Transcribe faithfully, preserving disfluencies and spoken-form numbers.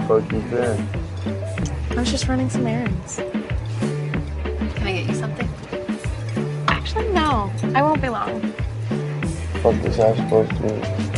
fuck you been? I was just running some errands. Can I get you something? Actually, no. I won't be long. What is that supposed to be?